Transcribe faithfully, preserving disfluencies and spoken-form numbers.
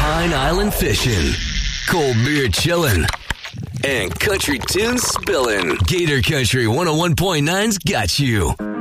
Pine Island fishing, cold beer chilling, and country tunes spilling. Gator Country one oh one point nine's got you.